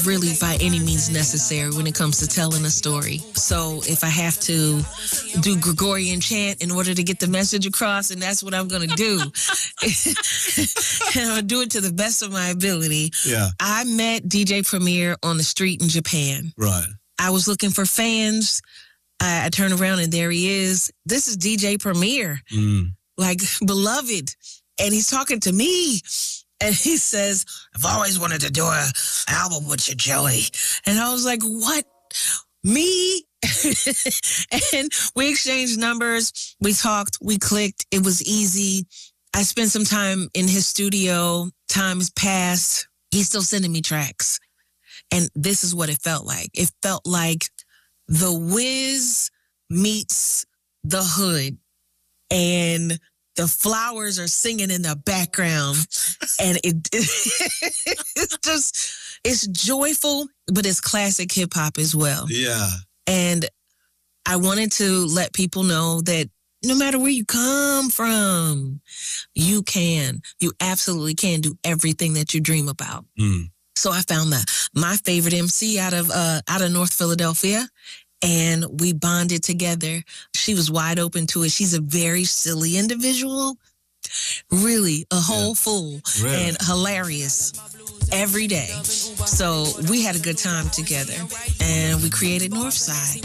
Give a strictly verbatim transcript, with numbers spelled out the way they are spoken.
really by any means necessary when it comes to telling a story. So if I have to do Gregorian chant in order to get the message across, and that's what I'm going to do. And I'm going to do it to the best of my ability. Yeah. I met D J Premier on the street in Japan. Right. I was looking for fans. I, I turn around and there he is. This is D J Premier, Mm. like beloved. And he's talking to me. And he says, I've always wanted to do a album with you, Joey. And I was like, what? Me? And we exchanged numbers. We talked. We clicked. It was easy. I spent some time in his studio. Time has passed. He's still sending me tracks. And this is what it felt like. It felt like The Wiz meets The Hood. And the flowers are singing in the background. And it, it's just, it's joyful, but it's classic hip hop as well. Yeah. And I wanted to let people know that no matter where you come from, you can, you absolutely can do everything that you dream about. Mm. So I found that my favorite M C out of, uh, out of North Philadelphia, and we bonded together. She was wide open to it. She's a very silly individual, really a whole yeah. fool really? And hilarious every day. So we had a good time together, and we created Northside.